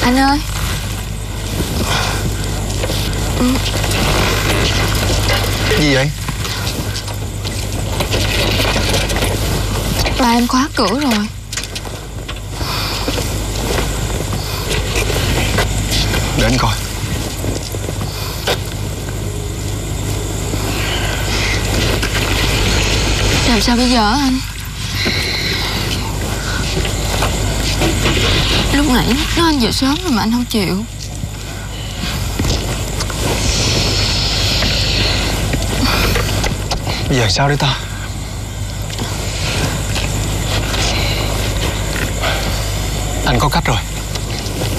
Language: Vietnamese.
Anh ơi. Gì vậy? Ba em khóa cửa rồi. Để anh coi. Làm sao bây giờ anh? Lúc nãy nói anh về sớm rồi mà anh không chịu. Bây giờ sao đây ta? Anh có cách rồi.